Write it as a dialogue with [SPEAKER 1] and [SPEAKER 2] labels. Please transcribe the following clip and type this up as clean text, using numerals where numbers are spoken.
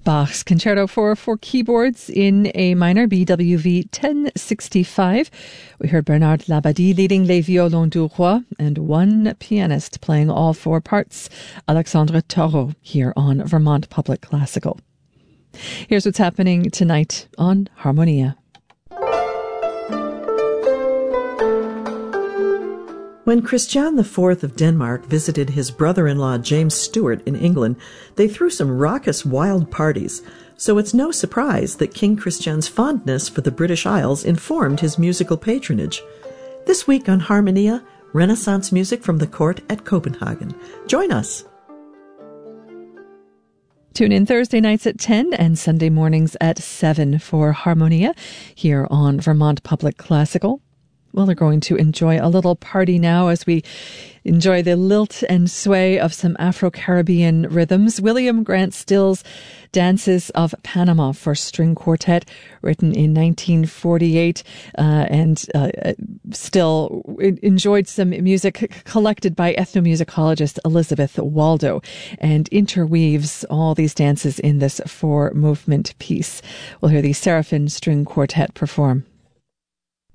[SPEAKER 1] Bach's Concerto for Four Keyboards in A minor, BWV 1065. We heard Bernard Labadie leading Les Violons du Roi and one pianist playing all four parts, Alexandre Taureau, here on Vermont Public Classical. Here's what's happening tonight on Harmonia.
[SPEAKER 2] When Christian IV of Denmark visited his brother-in-law James Stuart in England, they threw some raucous wild parties, so it's no surprise that King Christian's fondness for the British Isles informed his musical patronage. This week on Harmonia, Renaissance music from the court at Copenhagen. Join us.
[SPEAKER 1] Tune in Thursday nights at 10 and Sunday mornings at 7 for Harmonia here on Vermont Public Classical. Well, they're going to enjoy a little party now as we enjoy the lilt and sway of some Afro-Caribbean rhythms. William Grant Still's Dances of Panama for String Quartet, written in 1948, Still enjoyed some music collected by ethnomusicologist Elizabeth Waldo and interweaves all these dances in this four-movement piece. We'll hear the Seraphim String Quartet perform.